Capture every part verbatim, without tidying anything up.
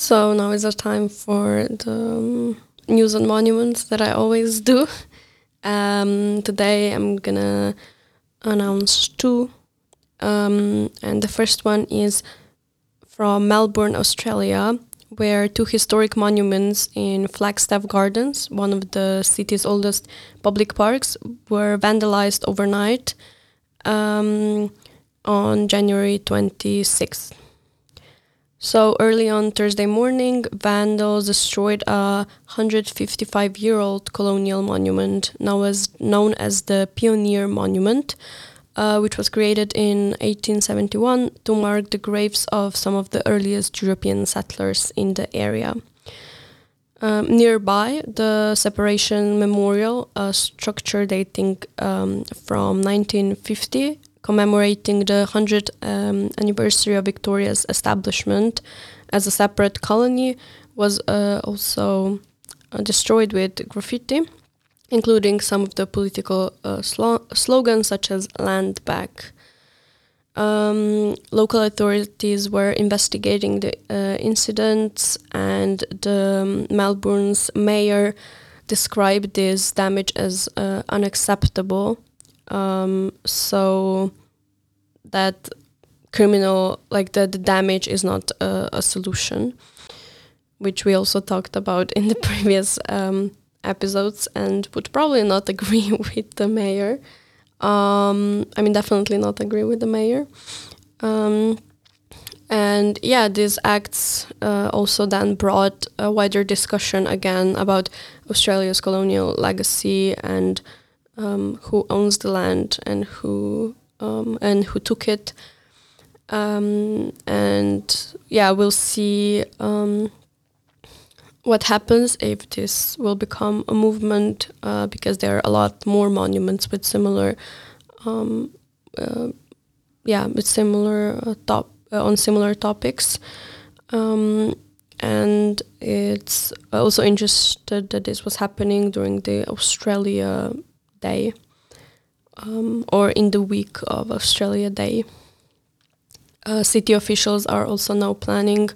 So now is the time for the um, news on monuments that I always do. Um, today I'm gonna announce two, um, and the first one is from Melbourne, Australia, where two historic monuments in Flagstaff Gardens, one of the city's oldest public parks, were vandalized overnight um, on January twenty-sixth. So early on Thursday morning, vandals destroyed a one hundred fifty-five-year-old colonial monument, now as known as the Pioneer Monument, uh, which was created in eighteen seventy-one to mark the graves of some of the earliest European settlers in the area. Um, nearby, the Separation Memorial, a structure dating um, from nineteen fifty, commemorating the one hundredth um, anniversary of Victoria's establishment as a separate colony, was uh, also uh, destroyed with graffiti, including some of the political uh, slo- slogans such as "Land Back." Um, local authorities were investigating the uh, incidents, and the um, Melbourne's mayor described this damage as uh, unacceptable. Um, so that criminal, like the, the damage is not a, a solution, which we also talked about in the previous um, episodes, and would probably not agree with the mayor. Um, I mean, definitely not agree with the mayor. Um, and yeah, these acts uh, also then brought a wider discussion again about Australia's colonial legacy and um, who owns the land and who um, and who took it. Um, and yeah, we'll see um, what happens if this will become a movement, uh, because there are a lot more monuments with similar, um, uh, yeah, with similar uh, top uh, on similar topics, um, and it's also interested that this was happening during the Australia Day, um, or in the week of Australia Day. Uh, city officials are also now planning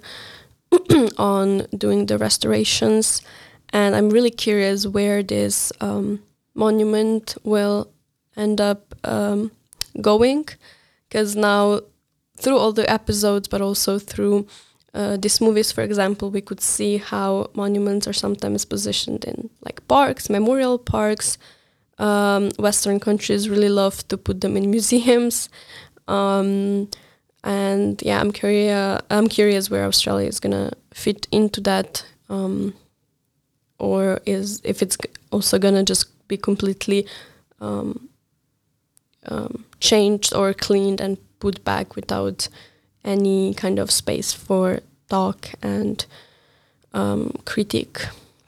on doing the restorations, and I'm really curious where this um, monument will end up um, going, because now through all the episodes, but also through uh, these movies, for example, we could see how monuments are sometimes positioned in like parks, memorial parks. Um, Western countries really love to put them in museums. Um, And yeah, I'm curious. I'm curious where Australia is gonna fit into that, um, or is if it's also gonna just be completely um, um, changed or cleaned and put back without any kind of space for talk and um, critique.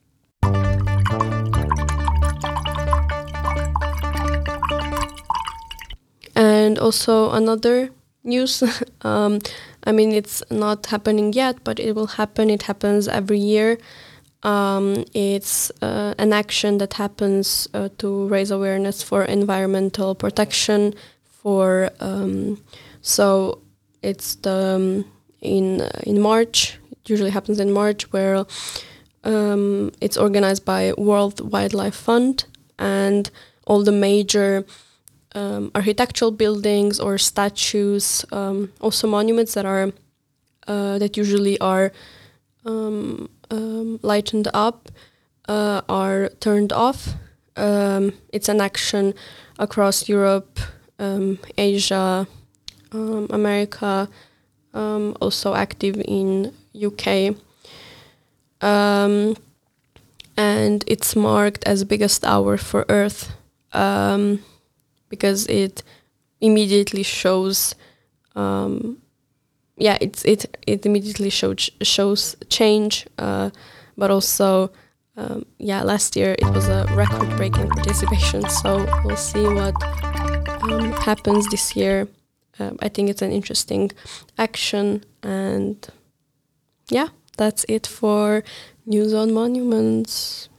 And also another news. um, I mean, it's not happening yet, but it will happen. It happens every year. Um, it's uh, an action that happens uh, to raise awareness for environmental protection. For um, so it's the um, in uh, in March. It usually happens in March, where um, it's organized by World Wildlife Fund, and all the major Um, architectural buildings or statues, um, also monuments that are uh, that usually are um, um, lightened up, uh, are turned off. Um, it's an action across Europe, um, Asia, um, America, um, also active in U K. Um, and it's marked as biggest hour for Earth. Um, because it immediately shows, um, yeah, it's it it immediately shows shows change, uh, but also, um, yeah, last year it was a record-breaking participation, so we'll see what um, happens this year. Uh, I think it's an interesting action, and yeah, that's it for news on monuments.